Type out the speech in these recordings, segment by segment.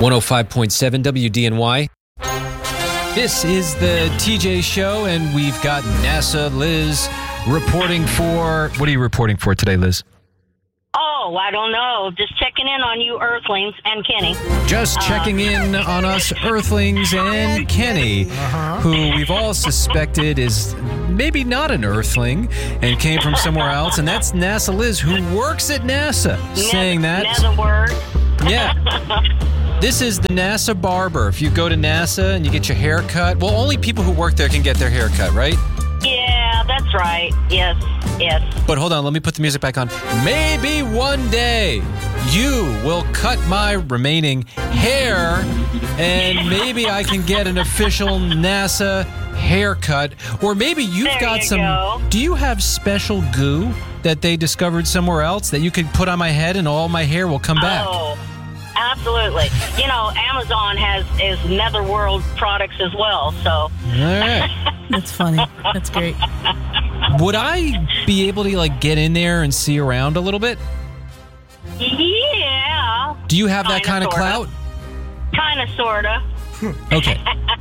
105.7 WDNY. This is the TJ Show, and we've got NASA Liz reporting for... What are you reporting for today, Liz? Oh, I don't know. Just checking in on you Earthlings and Kenny. Just checking in on us Earthlings and Kenny, who we've all suspected is maybe not an Earthling and came from somewhere else. And that's NASA Liz, who works at NASA, saying that. Another word. Yeah. This is the NASA barber. If you go to NASA and you get your hair cut, well, only people who work there can get their hair cut, right? Yeah, that's right. Yes. But hold on, let me put the music back on. Maybe one day you will cut my remaining hair and maybe I can get an official NASA haircut. Or maybe you've got some... Go. Do you have special goo that they discovered somewhere else that you could put on my head and all my hair will come back? Oh, absolutely. You know, Amazon is Netherworld products as well, so... All right. That's funny. That's great. Would I be able to, get in there and see around a little bit? Yeah. Do you have that kind of clout? Kind of, sort of. Okay.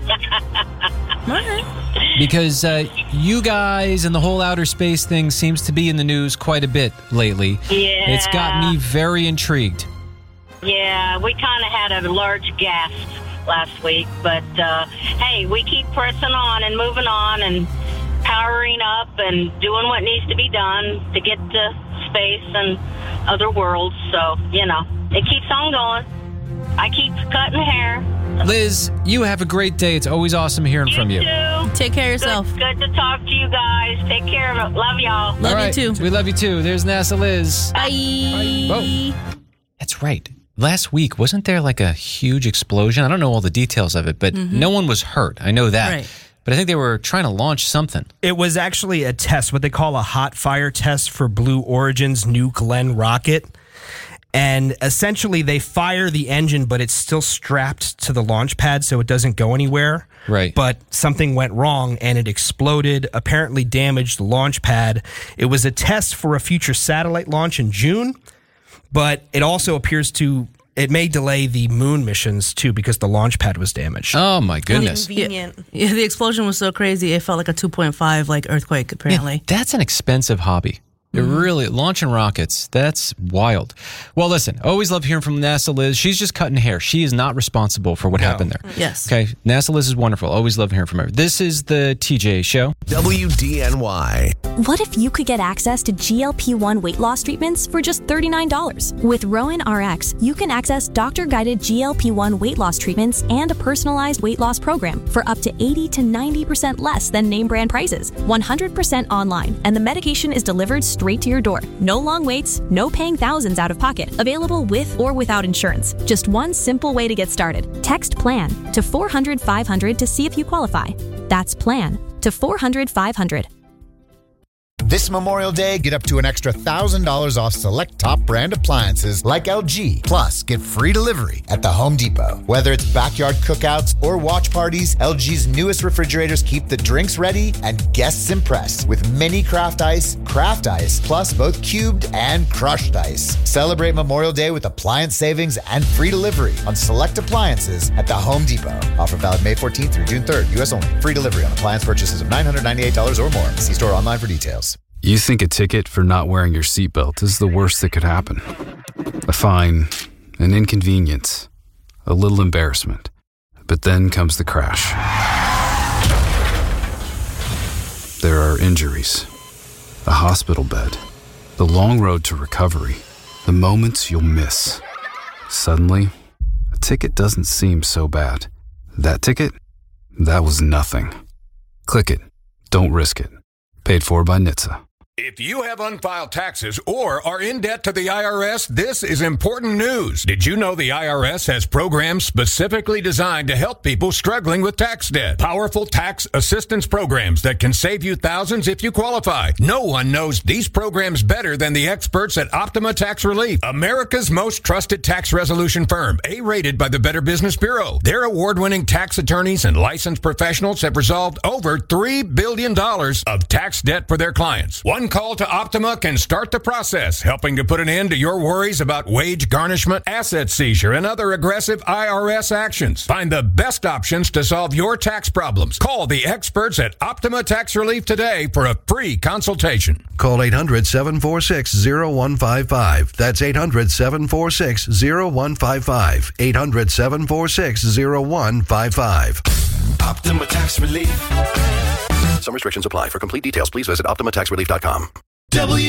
All right. Because you guys and the whole outer space thing seems to be in the news quite a bit lately. Yeah. It's got me very intrigued. Yeah, we kind of had a large gasp last week, but hey, we keep pressing on and moving on and powering up and doing what needs to be done to get to space and other worlds. So, it keeps on going. I keep cutting hair. Liz, you have a great day. It's always awesome hearing from you. Too. Take care of yourself. Good to talk to you guys. Take care of it. Love y'all. Love All right. you too. We love you too. There's NASA Liz. Bye. Whoa. That's right. Last week, wasn't there a huge explosion? I don't know all the details of it, but no one was hurt. I know that. Right. But I think they were trying to launch something. It was actually a test, what they call a hot fire test for Blue Origin's New Glenn rocket. And essentially, they fire the engine, but it's still strapped to the launch pad, so it doesn't go anywhere. Right. But something went wrong, and it exploded, apparently damaged the launch pad. It was a test for a future satellite launch in June, but it also appears it may delay the moon missions, too, because the launch pad was damaged. Oh, my goodness. Convenient. Yeah, the explosion was so crazy, it felt like a 2.5 earthquake, apparently. Yeah, that's an expensive hobby. It really, launching rockets, that's wild. Well, listen, always love hearing from NASA Liz. She's just cutting hair. She is not responsible for what happened there. Yes. Okay, NASA Liz is wonderful. Always love hearing from her. This is the TJ Show. WDNY. What if you could get access to GLP-1 weight loss treatments for just $39? With Rowan RX, you can access doctor-guided GLP-1 weight loss treatments and a personalized weight loss program for up to 80 to 90% less than name brand prices. 100% online, and the medication is delivered straight to your door. No long waits, no paying thousands out of pocket. Available with or without insurance. Just one simple way to get started. Text PLAN to 400-500 to see if you qualify. That's PLAN to 400-500. This Memorial Day, get up to an extra $1,000 off select top brand appliances like LG. Plus, get free delivery at the Home Depot. Whether it's backyard cookouts or watch parties, LG's newest refrigerators keep the drinks ready and guests impressed with mini craft ice, plus both cubed and crushed ice. Celebrate Memorial Day with appliance savings and free delivery on select appliances at the Home Depot. Offer valid May 14th through June 3rd, U.S. only. Free delivery on appliance purchases of $998 or more. See store online for details. You think a ticket for not wearing your seatbelt is the worst that could happen. A fine, an inconvenience, a little embarrassment. But then comes the crash. There are injuries, a hospital bed, the long road to recovery, the moments you'll miss. Suddenly, a ticket doesn't seem so bad. That ticket? That was nothing. Click it. Don't risk it. Paid for by NHTSA. If you have unfiled taxes or are in debt to the IRS, this is important news. Did you know the IRS has programs specifically designed to help people struggling with tax debt? Powerful tax assistance programs that can save you thousands if you qualify. No one knows these programs better than the experts at Optima Tax Relief, America's most trusted tax resolution firm, A-rated by the Better Business Bureau. Their award-winning tax attorneys and licensed professionals have resolved over $3 billion of tax debt for their clients. One call to Optima can start the process, helping to put an end to your worries about wage garnishment, asset seizure, and other aggressive IRS actions. Find the best options to solve your tax problems. Call the experts at Optima Tax Relief today for a free consultation. Call 800-746-0155. That's 800-746-0155. 800-746-0155. Optima Tax Relief. Some restrictions apply. For complete details, please visit OptimaTaxRelief.com.